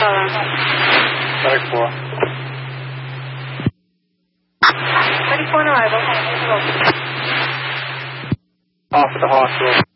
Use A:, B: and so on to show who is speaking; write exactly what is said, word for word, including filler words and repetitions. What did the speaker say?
A: Caller.
B: thirty-four.
A: thirty-four on arrival.
B: Off at the hospital.